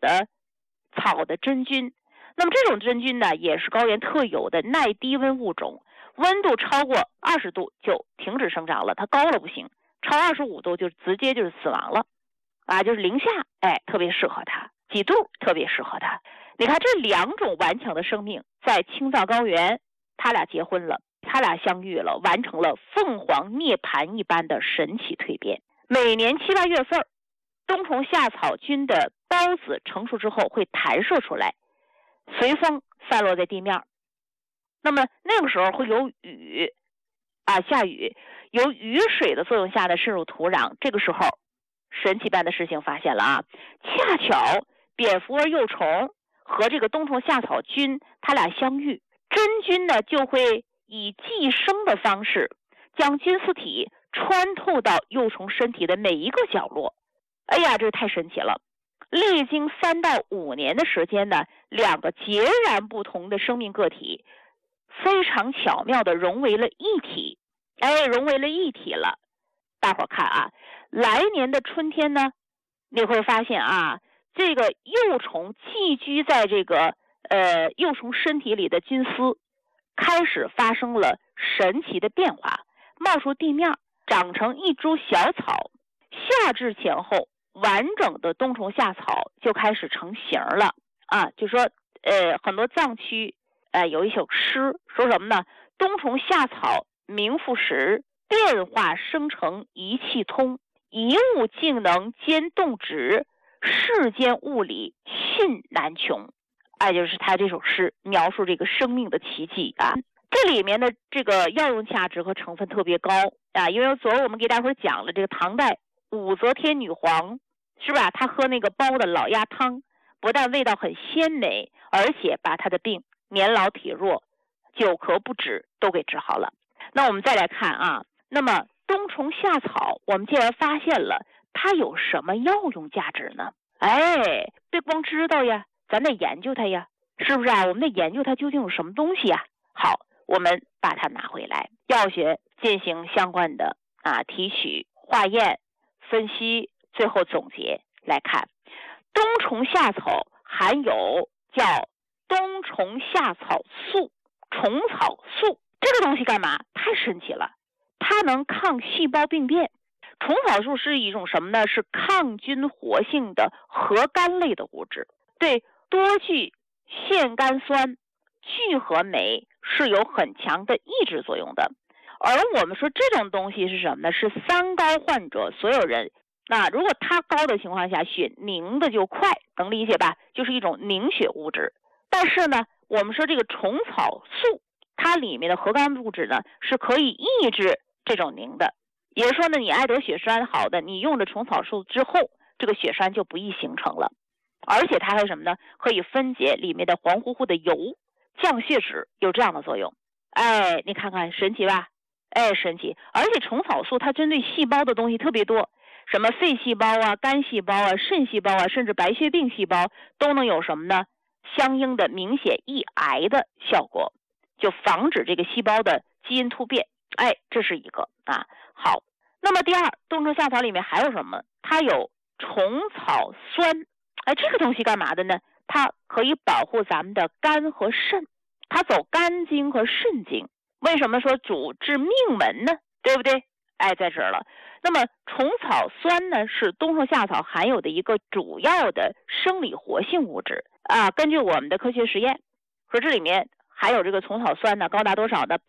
的草的真菌。那么这种真菌呢，也是高原特有的耐低温物种，温度超过20度就停止生长了，它高了不行，超25度就直接就是死亡了啊，就是零下，特别适合它，几度特别适合它。你看这2种顽强的生命在青藏高原，他俩结婚了，他俩相遇了，完成了凤凰涅槃一般的神奇蜕变。每年7、8月份，冬虫夏草菌的孢子成熟之后会弹射出来，随风散落在地面。那么那个时候会有雨下雨，由雨水的作用下的渗入土壤。这个时候神奇般的事情发现了恰巧蝙蝠儿幼虫和这个冬虫夏草菌它俩相遇，真菌呢就会以寄生的方式将菌丝体穿透到幼虫身体的每一个角落。哎呀，这太神奇了！历经3到5年的时间呢，2个截然不同的生命个体非常巧妙的融为了一体。融为了一体了。大伙儿看来年的春天呢，你会发现这个幼虫寄居在这个幼虫身体里的菌丝开始发生了神奇的变化，冒出地面，长成一株小草。夏至前后，完整的冬虫夏草就开始成型了就说很多藏区有一首诗说什么呢？冬虫夏草名副实，变化生成一气通，一物竟能兼动植，世间物理信难穷。就是他这首诗描述这个生命的奇迹这里面的这个药用价值和成分特别高因为昨儿我们给大伙儿讲了这个唐代武则天女皇是吧？她喝那个煲的老鸭汤，不但味道很鲜美，而且把她的病年老体弱、久咳不止都给治好了。那我们再来看那么冬虫夏草，我们既然发现了它有什么药用价值呢？别光知道呀，咱得研究它呀，是不是我们得研究它究竟有什么东西呀？好，我们把它拿回来，药学进行相关的提取、化验、分析，最后总结来看，冬虫夏草含有叫冬虫夏草素、虫草素。这个东西干嘛？太神奇了，它能抗细胞病变。虫草素是一种什么呢？是抗菌活性的核苷类的物质，对多聚腺苷酸聚合酶是有很强的抑制作用的。而我们说这种东西是什么呢？是3高患者所有人如果它高的情况下，血凝的就快，能理解吧？就是一种凝血物质。但是呢，我们说这个虫草素，它里面的核苷物质呢是可以抑制这种凝的。也就是说呢，你爱得血栓好的，你用了虫草素之后，这个血栓就不易形成了。而且它还有什么呢？可以分解里面的黄乎乎的油，降血脂，有这样的作用。你看看神奇吧？神奇。而且虫草素它针对细胞的东西特别多，什么肺细胞肝细胞肾细胞甚至白血病细胞都能有什么呢？相应的明显抑癌的效果，就防止这个细胞的基因突变。这是一个好。那么第二，冬虫夏草里面还有什么？它有虫草酸。这个东西干嘛的呢？它可以保护咱们的肝和肾，它走肝经和肾经。为什么说主治命门呢？对不对？在这儿了。那么虫草酸呢，是冬虫夏草含有的一个主要的生理活性物质根据我们的科学实验说，这里面含有这个虫草酸呢高达多少呢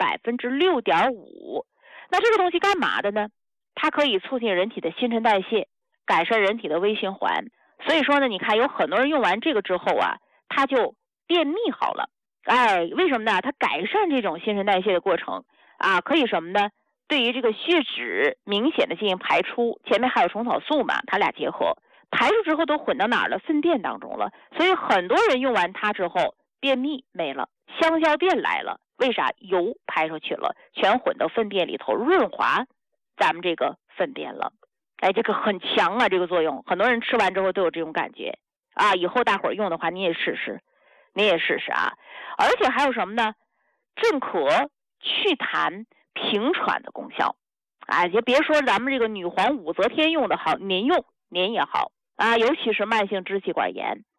？6.5%。那这个东西干嘛的呢？它可以促进人体的新陈代谢，改善人体的微循环。所以说呢，你看有很多人用完这个之后他就便秘好了。为什么呢？它改善这种新陈代谢的过程可以什么呢？对于这个血脂明显的进行排出，前面还有虫草素嘛，它俩结合，排出之后都混到哪儿了？粪便当中了。所以很多人用完它之后，便秘没了，香蕉便来了。为啥？油排出去了，全混到粪便里头，润滑咱们这个粪便了。这个很强这个作用，很多人吃完之后都有这种感觉以后大伙儿用的话，你也试试而且还有什么呢？镇咳、祛痰、平喘的功效就别说咱们这个女皇武则天用的好，您用您也好尤其是慢性支气管炎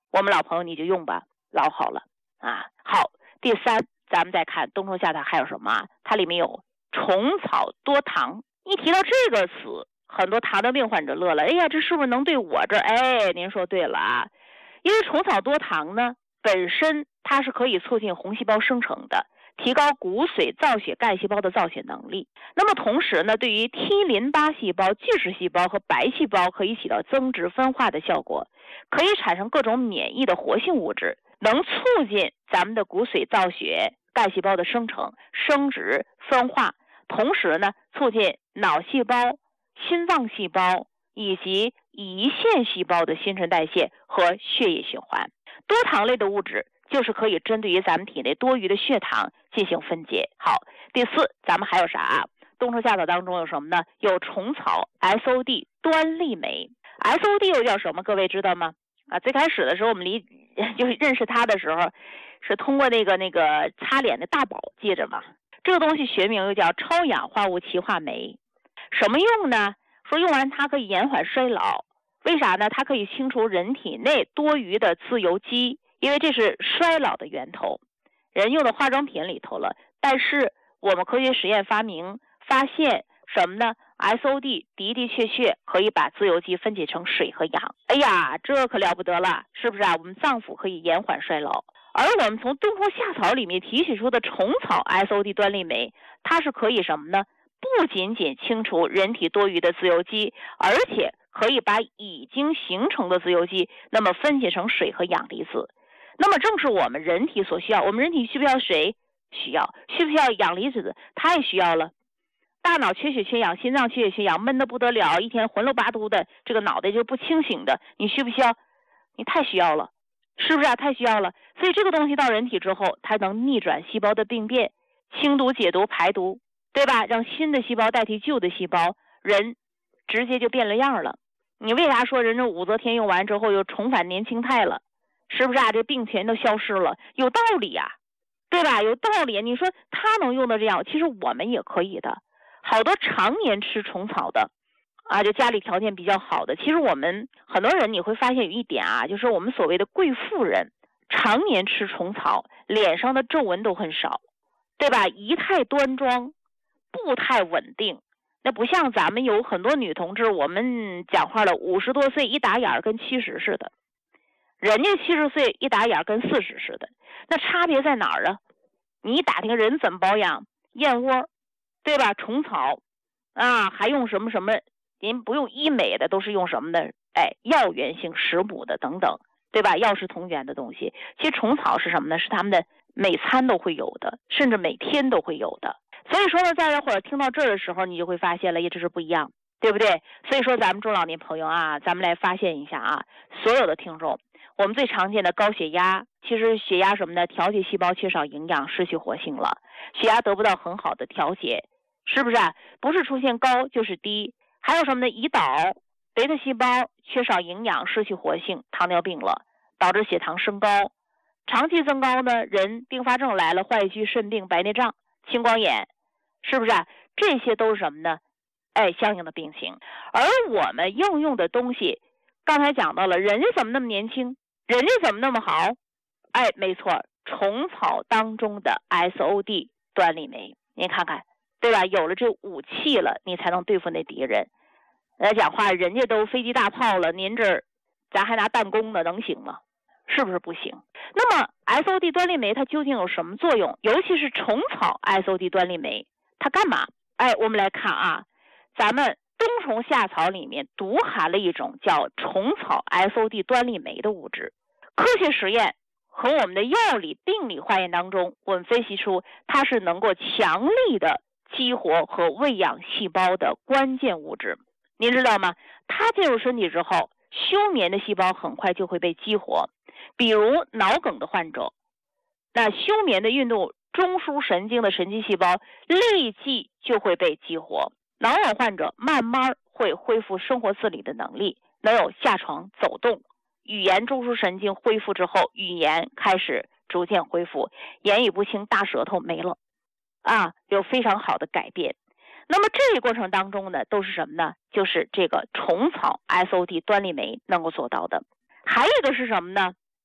我们老朋友你就用吧，老好了啊。好，第三，咱们再看冬虫夏草还有什么啊？它里面有虫草多糖。一提到这个词，很多糖尿病患者乐了，哎呀，这是不是能对我这？哎，您说对了啊，因为虫草多糖呢，本身它是可以促进红细胞生成的，提高骨髓造血干细胞的造血能力。那么同时呢，对于 T 淋巴细胞、巨噬细胞和白细胞可以起到增殖分化的效果，可以产生各种免疫的活性物质，能促进咱们的骨髓造血干细胞的生成、生殖、分化，同时呢，促进脑细胞、心脏细胞以及胰腺细胞的新陈代谢和血液循环。多糖类的物质就是可以针对于咱们体内多余的血糖进行分解。好，第四，咱们还有啥啊？冬虫夏草当中有什么呢？有虫草 SOD 端粒酶。SOD 又叫什么？各位知道吗？啊，最开始的时候我们就是认识它的时候，是通过那个擦脸的大宝，记着吗？这个东西学名又叫超氧化物歧化酶。什么用呢？说用完它可以延缓衰老。为啥呢？它可以清除人体内多余的自由基，因为这是衰老的源头，人用的化妆品里头了。但是我们科学实验发现什么呢？ SOD 的确可以把自由基分解成水和氧。哎呀，这可了不得了，是不是啊？我们脏腑可以延缓衰老。而我们从冬虫夏草里面提取出的虫草 SOD 端粒酶，它是可以什么呢？不仅仅清除人体多余的自由基，而且可以把已经形成的自由基那么分解成水和氧离子。那么正是我们人体所需要。我们人体需不需要水？需要。需不需要氧离子？太需要了。大脑缺血缺氧，心脏缺血缺氧，闷得不得了，一天浑喽巴嘟的，这个脑袋就不清醒的，你需不需要？你太需要了，是不是啊？太需要了。所以这个东西到人体之后，它能逆转细胞的病变，清毒解毒排毒，对吧？让新的细胞代替旧的细胞，人直接就变了样了。你为啥说人这武则天用完之后又重返年轻态了？是不是啊？这病全都消失了，有道理呀，对吧？有道理。你说他能用到这样，其实我们也可以的。好多常年吃虫草的啊，就家里条件比较好的，其实我们很多人你会发现有一点啊，就是我们所谓的贵妇人常年吃虫草，脸上的皱纹都很少，对吧？仪态端庄，步态稳定。那不像咱们有很多女同志，我们讲话了50多岁一打眼跟70似的，人家70岁一打眼跟40似的，那差别在哪儿啊？你一打听人怎么保养，燕窝，对吧？虫草啊，还用什么什么？您不用医美的，都是用什么的？哎，药源性食补的等等，对吧？药食同源的东西。其实虫草是什么呢？是他们的每餐都会有的，甚至每天都会有的。所以说呢，在这会儿听到这儿的时候，你就会发现了，这是不一样，对不对？所以说咱们中老年朋友啊，咱们来发现一下啊，所有的听众，我们最常见的高血压，其实血压什么的，调节细胞缺少营养，失去活性了，血压得不到很好的调节。是不是啊？不是出现高就是低。还有什么呢？胰岛贝塔细胞缺少营养，失去活性，糖尿病了，导致血糖升高。长期增高呢，人并发症来了，坏疽、肾病、白内障、青光眼，是不是啊？这些都是什么呢？哎，相应的病情。而我们应用的东西，刚才讲到了，人家怎么那么年轻？人家怎么那么好？哎，没错，虫草当中的 SOD 端粒酶，您看看。对吧？有了这武器了，你才能对付那敌人。讲话，人家都飞机大炮了，您这儿咱还拿弹弓呢，能行吗？是不是不行？那么 SOD 端粒酶它究竟有什么作用？尤其是虫草 SOD 端粒酶，它干嘛？哎，我们来看啊，咱们冬虫夏草里面独含了一种叫虫草 SOD 端粒酶的物质。科学实验和我们的药理病理化验当中，我们分析出它是能够强力的激活和喂养细胞的关键物质。您知道吗？它进入身体之后，休眠的细胞很快就会被激活。比如脑梗的患者，那休眠的运动中枢神经的神经细胞立即就会被激活。脑梗患者慢慢会恢复生活自理的能力，能有下床走动。语言中枢神经恢复之后，语言开始逐渐恢复，言语不清，大舌头没了啊，有非常好的改变。那么这一过程当中呢，都是什么呢？就是这个虫草 SOD 端粒酶能够做到的。还有一个是什么呢？